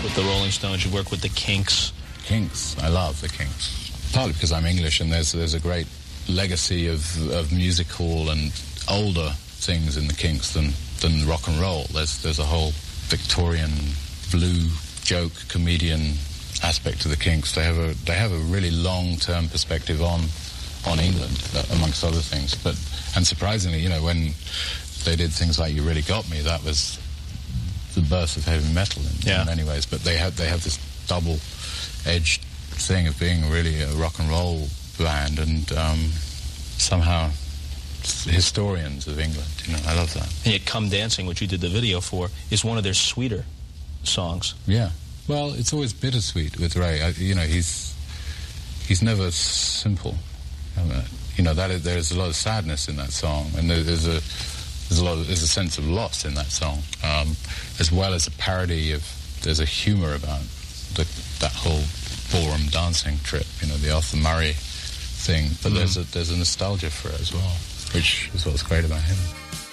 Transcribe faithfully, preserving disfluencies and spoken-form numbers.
with the Rolling Stones. You worked with the Kinks. Kinks. I love the Kinks. Partly because I'm English, and there's there's a great legacy of, of musical and older things in the Kinks than, than rock and roll. There's there's a whole Victorian blue joke comedian aspect to the Kinks. They have a they have a really long-term perspective on on England, amongst other things. But and surprisingly, you know, when they did things like "You Really Got Me," that was the birth of heavy metal in, yeah. in many ways. But they have they have this double-edged thing of being really a rock and roll band, and um, somehow historians of England. You know, I love that. And yet, "Come Dancing," which you did the video for, is one of their sweeter songs. Yeah. Well, it's always bittersweet with Ray. I, you know, he's he's never simple. I mean, you know, that is, there's a lot of sadness in that song, and there, there's a there's a lot of, there's a sense of loss in that song, um, as well as a parody of. There's a humour about the, that whole ballroom dancing trip. You know, the Arthur Murray thing. But mm. there's a there's a nostalgia for it as well, which is what's great about him.